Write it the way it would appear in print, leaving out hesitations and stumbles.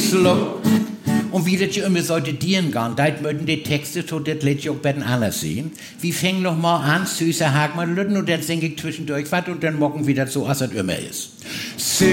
Schluck. Und wie das ja immer sollte dienen gehen, da möchten die Texte so, das lädt ja auch bei den anderen sehen. Wir fangen noch mal an, süßer Hagmann Lütten, und dann singe ich zwischendurch was und dann morgen wieder so, als es immer ist.